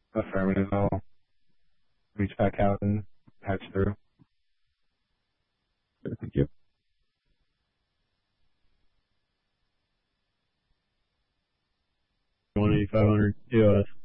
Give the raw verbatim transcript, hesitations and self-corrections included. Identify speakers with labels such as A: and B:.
A: Affirmative. I'll reach back out and patch through.
B: Thank you. one eighty-five hundred, U S.